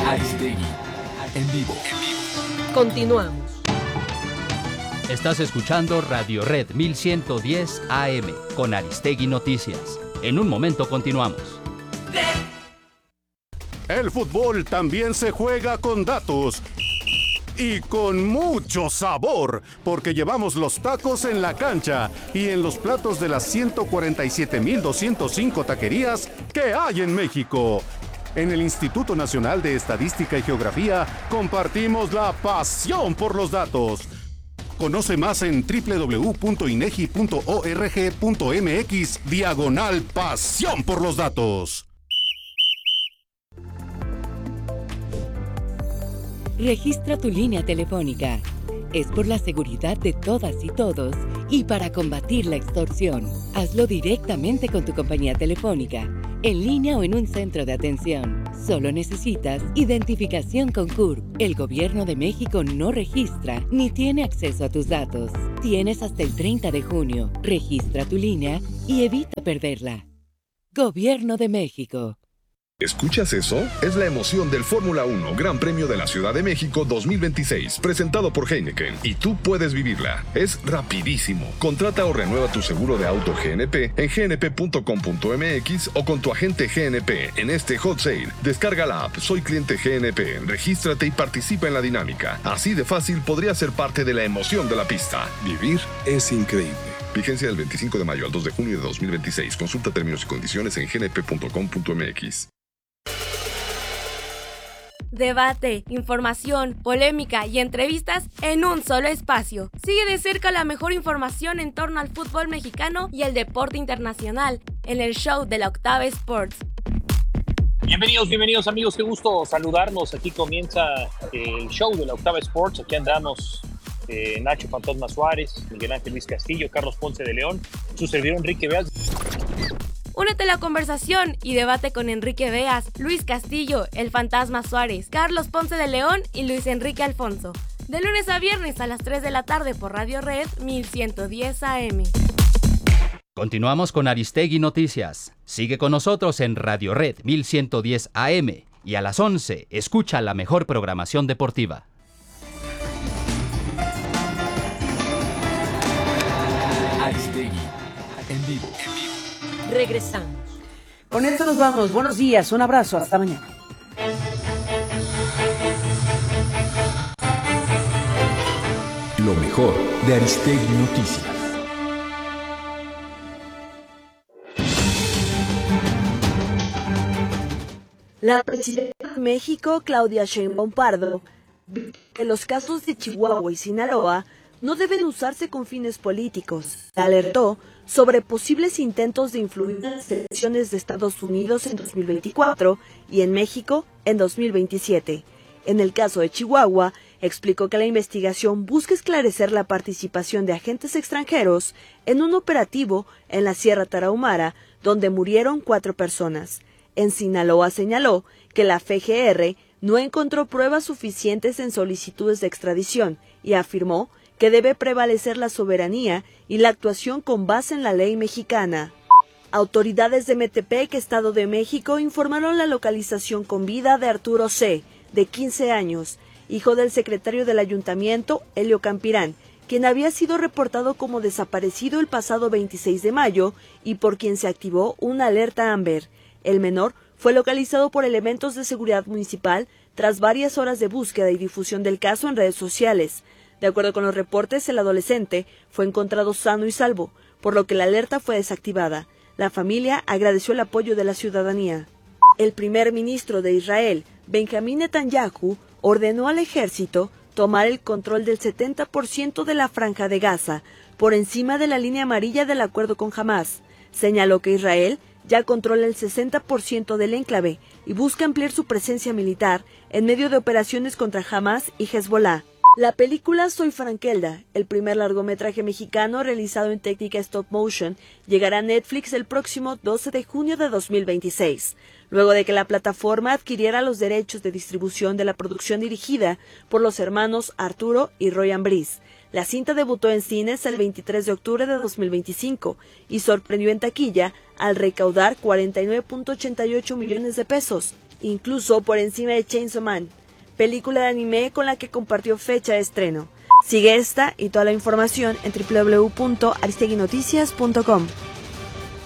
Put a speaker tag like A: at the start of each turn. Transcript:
A: Aristegui, en vivo.
B: Continuamos.
C: Estás escuchando Radio Red 1110 AM con Aristegui Noticias. En un momento continuamos.
D: El fútbol también se juega con datos y con mucho sabor, porque llevamos los tacos en la cancha y en los platos de las 147,205 taquerías que hay en México. En el Instituto Nacional de Estadística y Geografía compartimos la pasión por los datos. Conoce más en www.inegi.org.mx/pasión por los datos.
E: Registra tu línea telefónica. Es por la seguridad de todas y todos y para combatir la extorsión. Hazlo directamente con tu compañía telefónica, en línea o en un centro de atención. Solo necesitas identificación con CURP. El Gobierno de México no registra ni tiene acceso a tus datos. Tienes hasta el 30 de junio. Registra tu línea y evita perderla. Gobierno de México.
F: ¿Escuchas eso? Es la emoción del Fórmula 1 Gran Premio de la Ciudad de México 2026, presentado por Heineken, y tú puedes vivirla. Es rapidísimo. Contrata o renueva tu seguro de auto GNP en gnp.com.mx o con tu agente GNP en este hot sale. Descarga la app Soy Cliente GNP, regístrate y participa en la dinámica. Así de fácil podrías ser parte de la emoción de la pista. Vivir es increíble. Vigencia del 25 de mayo al 2 de junio de 2026. Consulta términos y condiciones en gnp.com.mx.
G: Debate, información, polémica y entrevistas en un solo espacio. Sigue de cerca la mejor información en torno al fútbol mexicano y el deporte internacional en el show de la Octava Sports.
H: Bienvenidos amigos, qué gusto saludarnos. Aquí comienza el show de la Octava Sports. Aquí andamos Nacho Fantasma Suárez, Miguel Ángel Luis Castillo, Carlos Ponce de León, su servidor Enrique Beas.
G: Únete a la conversación y debate con Enrique Beas, Luis Castillo, el Fantasma Suárez, Carlos Ponce de León y Luis Enrique Alfonso. De lunes a viernes a las 3 de la tarde por Radio Red 1110 AM.
C: Continuamos con Aristegui Noticias. Sigue con nosotros en Radio Red 1110 AM y a las 11 escucha la mejor programación deportiva.
A: Aristegui, en vivo.
B: Regresamos. Con esto nos vamos. Buenos días, un abrazo, hasta mañana.
A: Lo mejor de Aristegui Noticias.
I: La presidenta de México, Claudia Sheinbaum Pardo, dijo que los casos de Chihuahua y Sinaloa no deben usarse con fines políticos. Alertó sobre posibles intentos de influir en las elecciones de Estados Unidos en 2024 y en México en 2027. En el caso de Chihuahua, explicó que la investigación busca esclarecer la participación de agentes extranjeros en un operativo en la Sierra Tarahumara, donde murieron 4 personas. En Sinaloa señaló que la FGR no encontró pruebas suficientes en solicitudes de extradición y afirmó que debe prevalecer la soberanía y la actuación con base en la ley mexicana. Autoridades de Metepec, Estado de México, informaron la localización con vida de Arturo C., de 15 años, hijo del secretario del ayuntamiento, Helio Campirán, quien había sido reportado como desaparecido el pasado 26 de mayo y por quien se activó una alerta Amber. El menor fue localizado por elementos de seguridad municipal tras varias horas de búsqueda y difusión del caso en redes sociales. De acuerdo con los reportes, el adolescente fue encontrado sano y salvo, por lo que la alerta fue desactivada. La familia agradeció el apoyo de la ciudadanía. El primer ministro de Israel, Benjamín Netanyahu, ordenó al ejército tomar el control del 70% de la franja de Gaza, por encima de la línea amarilla del acuerdo con Hamás. Señaló que Israel ya controla el 60% del enclave y busca ampliar su presencia militar en medio de operaciones contra Hamás y Hezbollah. La película Soy Frankelda, el primer largometraje mexicano realizado en técnica stop motion, llegará a Netflix el próximo 12 de junio de 2026, luego de que la plataforma adquiriera los derechos de distribución de la producción dirigida por los hermanos Arturo y Roy Ambrís. La cinta debutó en cines el 23 de octubre de 2025 y sorprendió en taquilla al recaudar 49.88 millones de pesos. incluso por encima de Chainsaw Man, película de anime con la que compartió fecha de estreno. Sigue esta y toda la información en www.aristeguinoticias.com.